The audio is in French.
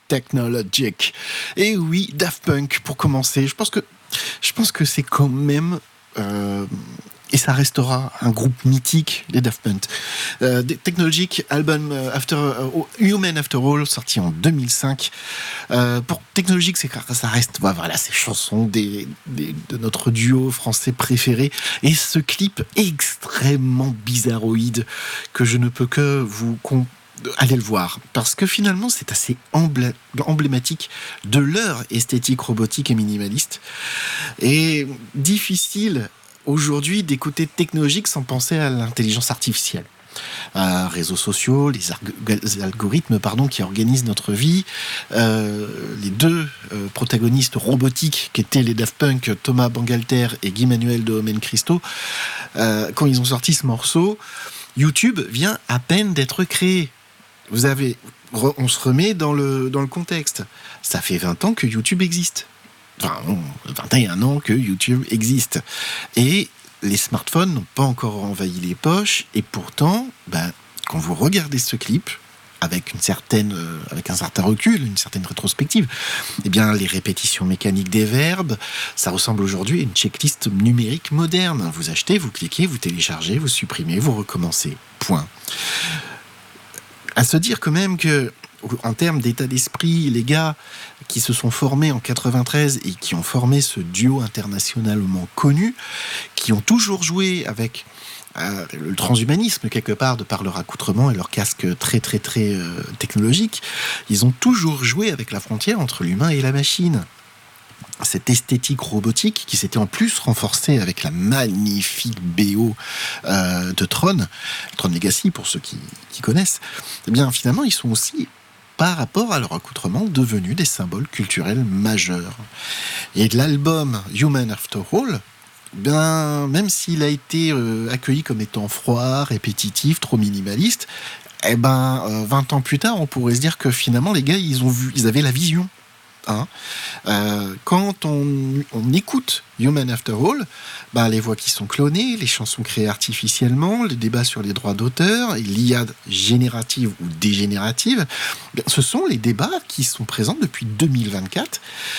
Technologic. Et oui, Daft Punk, pour commencer, je pense que c'est quand même... et ça restera un groupe mythique, les Daft Punk. Technologic, album Human After All, sorti en 2005. Pour Technologic, ça reste, voilà, ces chansons de notre duo français préféré. Et ce clip extrêmement bizarroïde que je ne peux que vous allez le voir, parce que finalement c'est assez emblématique de leur esthétique robotique et minimaliste, et difficile aujourd'hui d'écouter Technologique sans penser à l'intelligence artificielle. Réseaux sociaux, les algorithmes qui organisent notre vie, les deux protagonistes robotiques qui étaient les Daft Punk, Thomas Bangalter et Guy Manuel de Homem Christo, quand ils ont sorti ce morceau, YouTube vient à peine d'être créé. On se remet dans le contexte. Ça fait 20 ans que YouTube existe. Enfin, 21 ans que YouTube existe. Et les smartphones n'ont pas encore envahi les poches. Et pourtant, quand vous regardez ce clip, avec un certain recul, une certaine rétrospective, eh bien, les répétitions mécaniques des verbes, ça ressemble aujourd'hui à une checklist numérique moderne. Vous achetez, vous cliquez, vous téléchargez, vous supprimez, vous recommencez. Point. À se dire quand même que, en termes d'état d'esprit, les gars qui se sont formés en 93 et qui ont formé ce duo internationalement connu, qui ont toujours joué avec le transhumanisme quelque part, de par leur accoutrement et leur casque très très très technologique, ils ont toujours joué avec la frontière entre l'humain et la machine. Cette esthétique robotique qui s'était en plus renforcée avec la magnifique BO de Tron Legacy, pour ceux qui connaissent, eh bien finalement ils sont aussi, par rapport à leur accoutrement, devenus des symboles culturels majeurs. Et l'album Human After All, même s'il a été accueilli comme étant froid, répétitif, trop minimaliste, 20 ans plus tard, on pourrait se dire que finalement les gars ils avaient la vision. Quand on écoute Human After All, les voix qui sont clonées, les chansons créées artificiellement, les débats sur les droits d'auteur, l'IA générative ou dégénérative, ce sont les débats qui sont présents depuis 2024